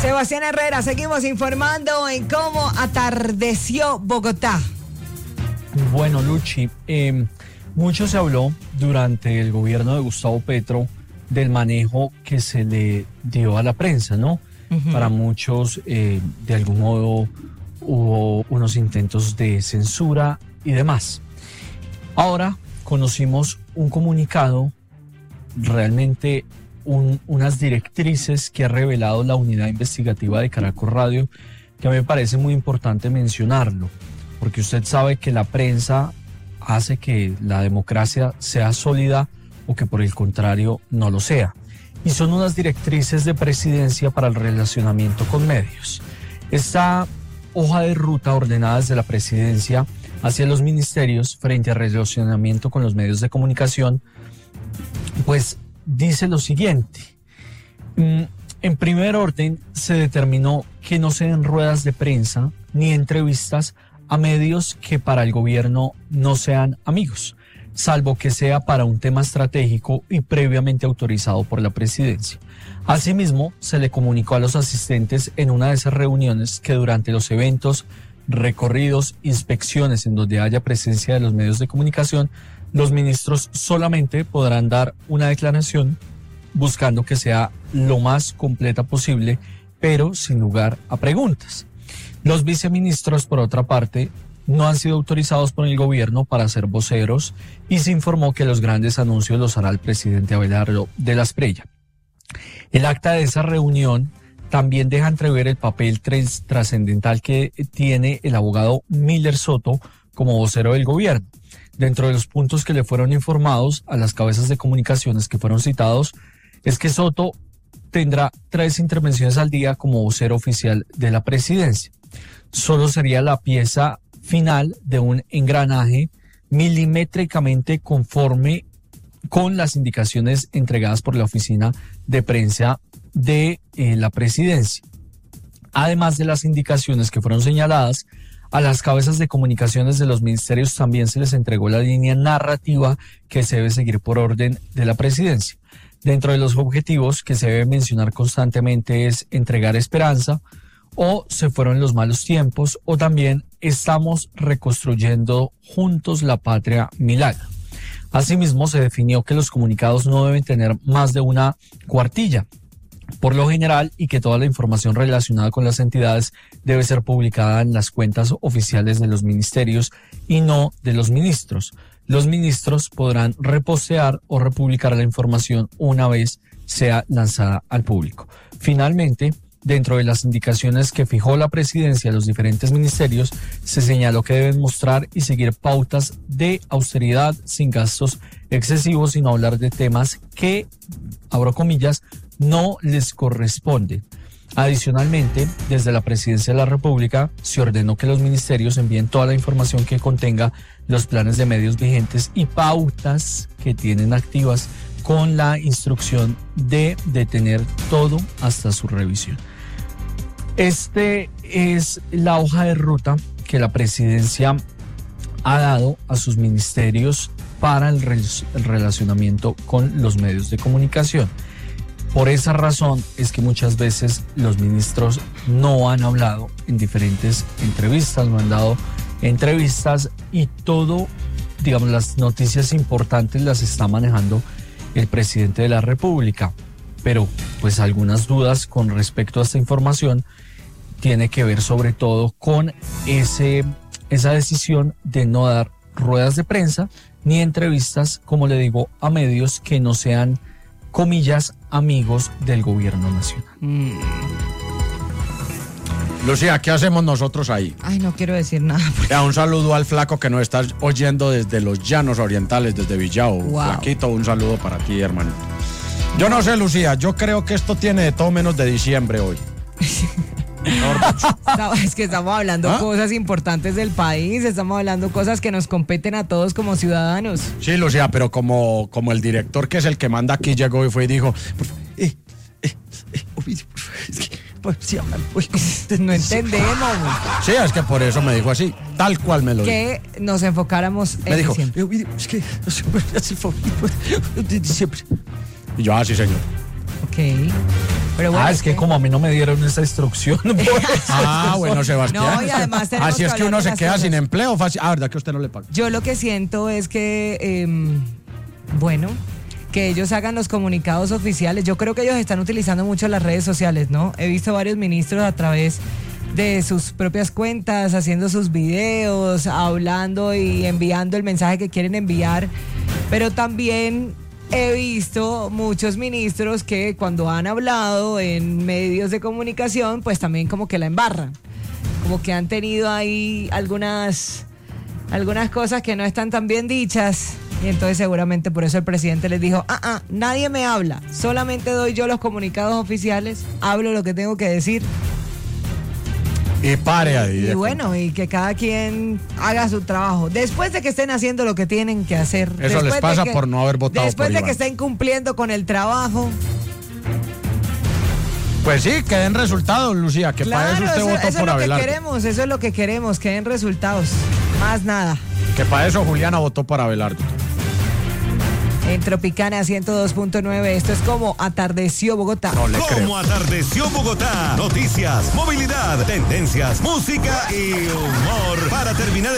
Sebastián Herrera, seguimos informando en cómo atardeció Bogotá. Bueno, Luchi, mucho se habló durante el gobierno de Gustavo Petro del manejo que se le dio a la prensa, ¿no? Uh-huh. Para muchos, de algún modo, hubo unos intentos de censura y demás. Ahora conocimos un comunicado, realmente unas directrices que ha revelado la unidad investigativa de Caracol Radio, que a mí me parece muy importante mencionarlo, porque usted sabe que la prensa hace que la democracia sea sólida o que por el contrario no lo sea. Y son unas directrices de presidencia para el relacionamiento con medios. Esta hoja de ruta ordenada desde la presidencia hacia los ministerios frente al relacionamiento con los medios de comunicación, pues dice lo siguiente. En primer orden, se determinó que no se den ruedas de prensa ni entrevistas a medios que para el gobierno no sean amigos, salvo que sea para un tema estratégico y previamente autorizado por la presidencia. Asimismo, se le comunicó a los asistentes en una de esas reuniones que durante los eventos, recorridos, inspecciones en donde haya presencia de los medios de comunicación, los ministros solamente podrán dar una declaración buscando que sea lo más completa posible, pero sin lugar a preguntas. Los viceministros, por otra parte, no han sido autorizados por el gobierno para ser voceros y se informó que los grandes anuncios los hará el presidente Abelardo de la Espriella. El acta de esa reunión también deja entrever el papel trascendental que tiene el abogado Miller Soto como vocero del gobierno. Dentro de los puntos que le fueron informados a las cabezas de comunicaciones que fueron citados, es que Soto tendrá 3 intervenciones al día como vocero oficial de la presidencia. Solo sería la pieza final de un engranaje milimétricamente conforme con las indicaciones entregadas por la oficina de prensa de la presidencia. Además de las indicaciones que fueron señaladas, a las cabezas de comunicaciones de los ministerios también se les entregó la línea narrativa que se debe seguir por orden de la presidencia. Dentro de los objetivos que se debe mencionar constantemente es entregar esperanza, o se fueron los malos tiempos, o también estamos reconstruyendo juntos la patria milagro. Asimismo, se definió que los comunicados no deben tener más de una cuartilla, por lo general, y que toda la información relacionada con las entidades debe ser publicada en las cuentas oficiales de los ministerios y no de los ministros. Los ministros podrán repostear o republicar la información una vez sea lanzada al público. Finalmente, dentro de las indicaciones que fijó la presidencia a los diferentes ministerios, se señaló que deben mostrar y seguir pautas de austeridad sin gastos excesivos, sino hablar de temas que, abro comillas, no les corresponden. Adicionalmente, desde la Presidencia de la República se ordenó que los ministerios envíen toda la información que contenga los planes de medios vigentes y pautas que tienen activas, con la instrucción de detener todo hasta su revisión. Este es la hoja de ruta que la presidencia ha dado a sus ministerios para el relacionamiento con los medios de comunicación. Por esa razón es que muchas veces los ministros no han hablado en diferentes entrevistas, no han dado entrevistas, y todo, digamos, las noticias importantes las está manejando el presidente de la República. Pero pues algunas dudas con respecto a esta información tiene que ver sobre todo con esa decisión de no dar ruedas de prensa ni entrevistas, como le digo, a medios que no sean, comillas, amigos del gobierno nacional. Lucía, ¿qué hacemos nosotros ahí? Ay, no quiero decir nada. Ya, un saludo al flaco que nos está oyendo desde los Llanos Orientales, desde Villao. Wow. Flaquito, un saludo para ti, hermanito. Yo no sé, Lucía, yo creo que esto tiene de todo menos de diciembre hoy. No, es que estamos hablando cosas importantes del país, estamos hablando cosas que nos competen a todos como ciudadanos. Sí, Lucía, pero como el director, que es el que manda aquí, llegó y fue y dijo... No entendemos. Sí, es que por eso me dijo así, tal cual me lo dijo. Que nos enfocáramos en diciembre. Me dijo, es que de diciembre. Y yo, sí, señor. Ok. Pero bueno, es que como a mí no me dieron esa instrucción. Pues. Bueno, Sebastián. No, y además así es que uno se queda cosas. sin empleo fácil. ¿Verdad que usted no le paga? Yo lo que siento es que, que ellos hagan los comunicados oficiales. Yo creo que ellos están utilizando mucho las redes sociales, ¿no? He visto varios ministros a través de sus propias cuentas, haciendo sus videos, hablando y enviando el mensaje que quieren enviar, pero también he visto muchos ministros que cuando han hablado en medios de comunicación, pues también como que la embarran, como que han tenido ahí algunas cosas que no están tan bien dichas, y entonces seguramente por eso el presidente les dijo, nadie me habla, solamente doy yo los comunicados oficiales, hablo lo que tengo que decir. Y pare ahí. Y bueno, y que cada quien haga su trabajo. Después de que estén haciendo lo que tienen que hacer. Eso les pasa por no haber votado después por de Iván. que estén cumpliendo con el trabajo. Pues sí, que den resultados, Lucía, que para eso usted votó por Abelardo. Eso es lo que queremos, que den resultados. Más nada. Que para eso Juliana votó por Abelardo. En Tropicana 102.9, esto es como atardeció Bogotá. No le creo. Como atardeció Bogotá. Noticias, movilidad, tendencias, música y humor. Para terminar